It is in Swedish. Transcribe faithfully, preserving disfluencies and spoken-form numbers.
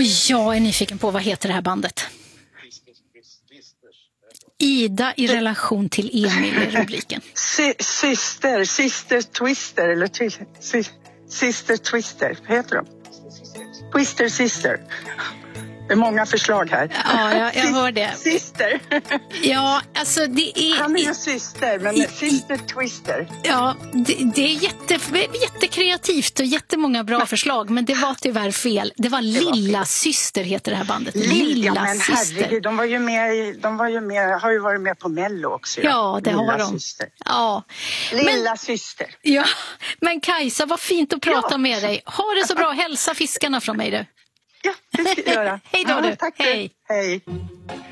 Och jag är nyfiken på, vad heter det här bandet? Ida i relation till Emil i rubriken. Syster, Sister Twister, eller twi- Sister Twister, vad heter de? Twister Sister. Det är många förslag här. Ja, jag, jag hör det. Syster. Ja, alltså det är... Han är ju syster, men i, Sister Twister. Ja, det, det är jätte, jättekreativt och jättemånga bra förslag, men det var tyvärr fel. Det var Lilla var Syster heter det här bandet. Lilla ja, men Syster. Herregud, de var ju med, de var ju med, har ju varit med på Mello också. Ja, ja det Lilla har de. Syster. Ja. Lilla men, Syster. Ja, men Kajsa, vad fint att prata ja. med dig. Ha det så bra, hälsa fiskarna från mig du. Ja, det ska jag göra. Hej då ja, du. Tack. Hej. Hej.